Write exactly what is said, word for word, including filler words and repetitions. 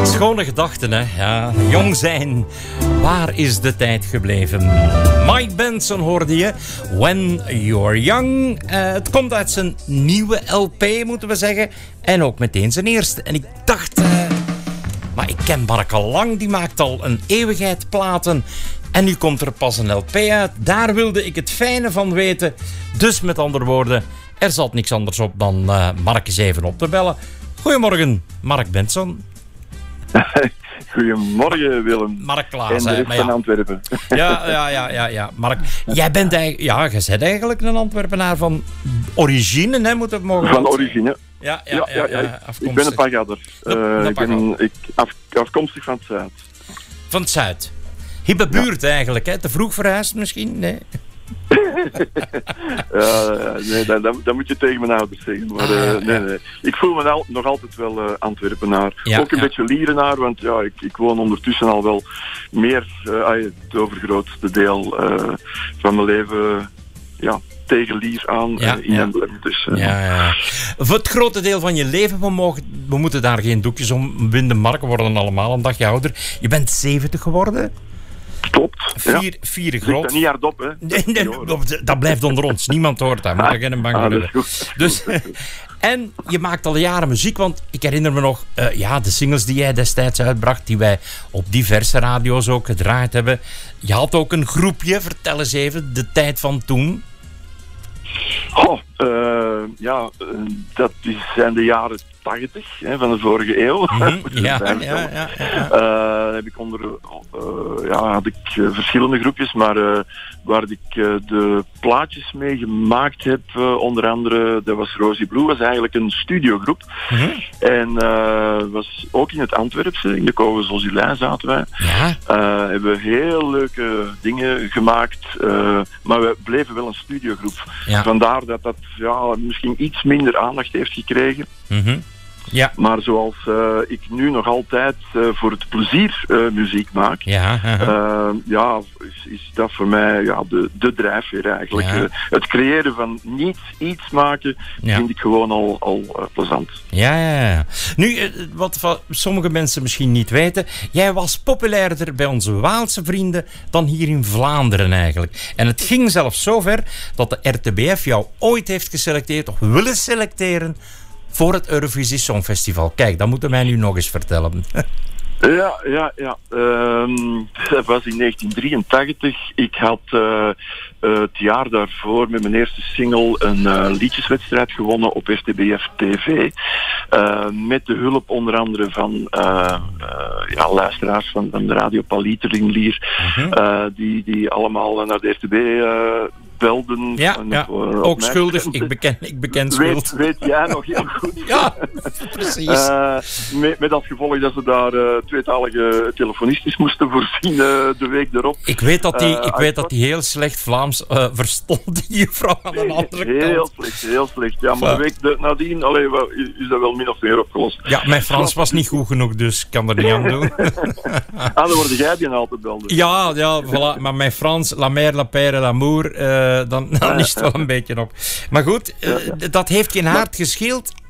Schone gedachten, hè. Ja, jong zijn. Waar is de tijd gebleven? Mike Benson hoorde je. When You're Young. Uh, het komt uit zijn nieuwe L P, moeten we zeggen. En ook meteen zijn eerste. En ik dacht... Uh, maar ik ken Mark al lang. Die maakt al een eeuwigheid platen. En nu komt er pas een L P uit. Daar wilde ik het fijne van weten. Dus met andere woorden... Er zat niks anders op dan uh, Mark eens even op te bellen. Goedemorgen, Mark Benson. Goedemorgen, Willem. Mark Klaas. En de rest ja. van Antwerpen. Ja, ja, ja, ja, ja. Mark, jij bent eigenlijk, ja, je bent eigenlijk een Antwerpenaar van origine, hè, moet het mogen. Van origine. Ja, ja, ja, ja, ja, ja ik ben een Pagadder. Uh, ik ben ik, af, afkomstig van het Zuid. Van het Zuid. Hippe buurt ja. eigenlijk, hè? Te vroeg verhuisd misschien? Nee. ja, nee, dat, dat, dat moet je tegen mijn ouders zeggen. Maar ah, uh, nee, nee. Ik voel me al, nog altijd wel uh, Antwerpenaar. Ja, ook een ja. beetje Lierenaar, want ja, ik, ik woon ondertussen al wel meer, uh, het overgrootste deel uh, van mijn leven ja, tegen Lier aan ja, uh, in ja. Emblem. Dus, uh, ja, ja. Voor het grote deel van je leven, we, mogen, we moeten daar geen doekjes om winden. Mark, we worden allemaal een dagje ouder. Je bent zeventig geworden. Klopt. Vier, ja. vier groot. Dat niet hardop, hè? Nee, nee, dat blijft onder ons. Niemand hoort dat. Moet geen bang ah, hebben. Dus, en je maakt al jaren muziek, want ik herinner me nog uh, ja, de singles die jij destijds uitbracht, die wij op diverse radio's ook gedraaid hebben. Je had ook een groepje, vertel eens even, de tijd van toen. Oh, uh, ja, uh, dat zijn de jaren tachtig hè, van de vorige eeuw. Mm-hmm. ja, ja, ja, ja, ja. Uh, heb ik onder, uh, ja, had ik uh, verschillende groepjes, maar uh, waar ik uh, de plaatjes mee gemaakt heb, uh, onder andere, dat was Rosie Blue, was eigenlijk een studiogroep. Mm-hmm. En uh, was ook in het Antwerpse, in de Koude Zozilijn zaten wij. Ja. Uh, hebben we heel leuke dingen gemaakt, uh, maar we bleven wel een studiogroep. Ja. Vandaar dat dat ja, misschien iets minder aandacht heeft gekregen. Mm-hmm. Ja. Maar zoals uh, ik nu nog altijd uh, voor het plezier uh, muziek maak, ja, uh-huh. uh, ja, is, is dat voor mij ja, de, de drijfveer eigenlijk. Ja. Uh, het creëren van niets iets maken, ja. vind ik gewoon al, al uh, plezant. Ja, ja, ja. Nu, wat, wat sommige mensen misschien niet weten, jij was populairder bij onze Waalse vrienden dan hier in Vlaanderen eigenlijk. En het ging zelfs zover dat de R T B F jou ooit heeft geselecteerd, of willen selecteren, voor het Eurovisie Songfestival. Kijk, dat moeten wij nu nog eens vertellen. Ja, ja, ja. Um, dat was in negentien drieëntachtig. Ik had uh, uh, het jaar daarvoor met mijn eerste single een uh, liedjeswedstrijd gewonnen op R T B F T V. Uh, met de hulp onder andere van uh, uh, ja, luisteraars van, van de Radio Palieterling Lier. Uh-huh. Uh, die, die allemaal naar de R T B uh, belden. Ja, en, ja. Uh, ook schuldig. Ik beken, ik beken schuld. Weet, weet jij nog heel goed. Ja, precies. Uh, met, met dat gevolg dat ze daar uh, tweetalige telefonistes moesten voorzien uh, de week erop. Ik weet dat die, uh, ik weet dat die heel slecht Vlaams uh, verstond, die juffrouw aan de andere kant. Heel slecht, heel slecht. Ja, maar ja. de week de, nadien allee, is dat wel min of meer opgelost. Ja, mijn Frans was niet goed genoeg, dus ik kan er niet aan doen. ah, dan word jij die altijd belden. Ja, ja, voilà. Maar mijn Frans, la mer, la père, l'amour, uh, dan, dan is het wel een beetje op. Maar goed, uh, dat heeft geen haard gescheeld.